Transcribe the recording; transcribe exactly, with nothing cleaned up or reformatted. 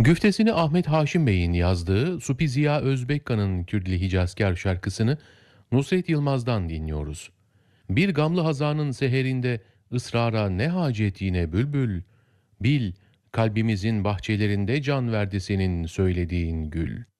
Güftesini Ahmet Haşim Bey'in yazdığı Supi Ziya Özbekkan'ın Kürdili Hicazkar şarkısını Nusret Yılmaz'dan dinliyoruz. Bir gamlı hazanın seherinde ısrara ne hacet yine bülbül, bil kalbimizin bahçelerinde can verdi senin söylediğin gül.